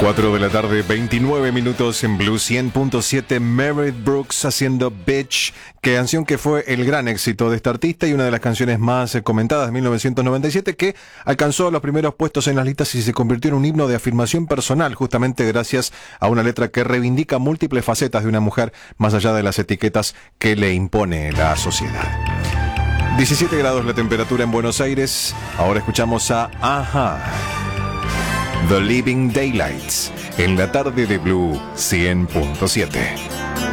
4 de la tarde, 29 minutos en Blue 100.7. Meredith Brooks haciendo Bitch, canción que fue el gran éxito de esta artista y una de las canciones más comentadas de 1997, que alcanzó los primeros puestos en las listas y se convirtió en un himno de afirmación personal, justamente gracias a una letra que reivindica múltiples facetas de una mujer más allá de las etiquetas que le impone la sociedad. 17 grados la temperatura en Buenos Aires. Ahora escuchamos a Ajá, The Living Daylights, en la tarde de Blue 100.7.